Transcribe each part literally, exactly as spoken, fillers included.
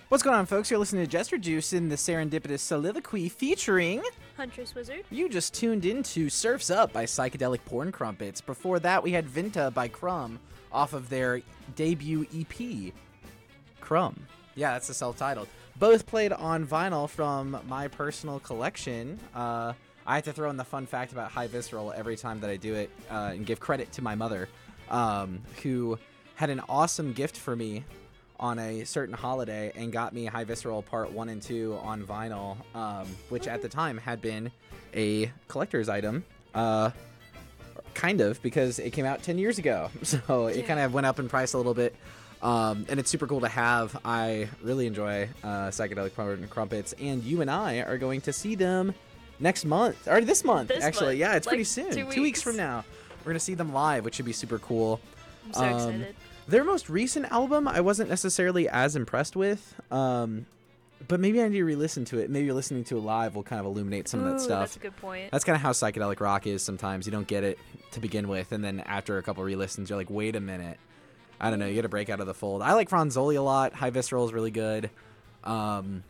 What's going on, folks? You're listening to Jester Juice in the Serendipitous Soliloquy featuring... Huntress Wizard. You just tuned into Surf's Up by Psychedelic Porn Crumpets. Before that, we had Vinta by Crumb off of their debut E P, Crumb. Yeah, that's the self-titled. Both played on vinyl from my personal collection. Uh, I have to throw in the fun fact about High Visceral every time that I do it uh, and give credit to my mother, um, who had an awesome gift for me on a certain holiday and got me High Visceral Part one and two on vinyl, um, which at the time had been a collector's item, uh, kind of, because it came out ten years ago. So it Yeah. kind of went up in price a little bit, um, and it's super cool to have. I really enjoy uh, Psychedelic Porn Crumpets, and you and I are going to see them next month, or this month, This actually. month. Yeah, it's Like pretty soon. two Two weeks weeks. from now. We're going to see them live, which should be super cool. I'm so Um, excited. Their most recent album, I wasn't necessarily as impressed with, um, but maybe I need to re-listen to it. Maybe listening to it live will kind of illuminate some of that Ooh, stuff. That's a good point. That's kind of how psychedelic rock is sometimes. You don't get it to begin with, and then after a couple re-listens, you're like, wait a minute. I don't know. You got to break out of the fold. I like Franzoli a lot. High Visceral is really good. Um,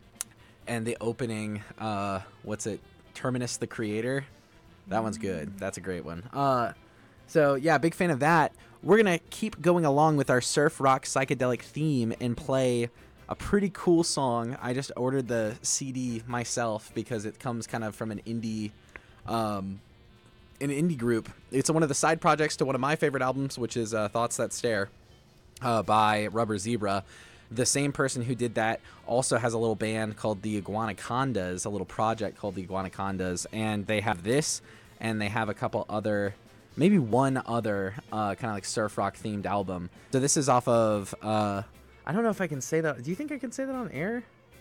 and the opening, uh, what's it? Terminus the Creator. That one's good. That's a great one. Uh, so, yeah, big fan of that. We're going to keep going along with our surf rock psychedelic theme and play a pretty cool song. I just ordered the C D myself because it comes kind of from an indie um, an indie group. It's one of the side projects to one of my favorite albums, which is uh, Thoughts That Stare uh, by Rubber Zebra. The same person who did that also has a little band called the Iguanacondas, a little project called the Iguanacondas, and they have this, and they have a couple other, maybe one other uh, kind of like surf rock themed album. So this is off of, uh, I don't know if I can say that. Do you think I can say that on air?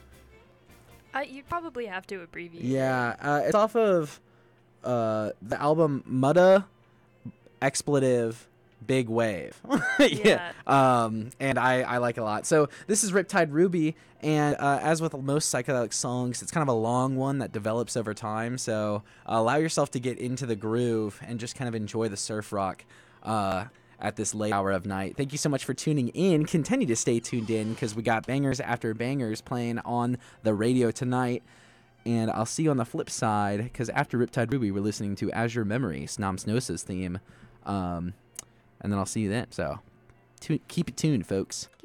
I, you probably have to abbreviate. Yeah, uh, it's off of uh, the album Mudda Expletive Big Wave. yeah. Yeah. Um, and I, I like it a lot. So this is Riptide Ruby, and uh, as with most psychedelic songs, it's kind of a long one that develops over time. So uh, allow yourself to get into the groove and just kind of enjoy the surf rock uh, at this late hour of night. Thank you so much for tuning in. Continue to stay tuned in because we got bangers after bangers playing on the radio tonight. And I'll see you on the flip side, because after Riptide Ruby, we're listening to Azure Memory, Snomsnosis theme. Um, and then I'll see you then. So tu- keep it tuned, folks.